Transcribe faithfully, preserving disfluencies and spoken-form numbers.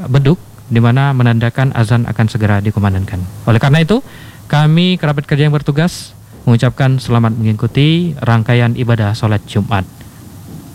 beduk, di mana menandakan azan akan segera dikumandangkan. Oleh karena itu, kami kerabat kerja yang bertugas mengucapkan selamat mengikuti rangkaian ibadah sholat Jumat.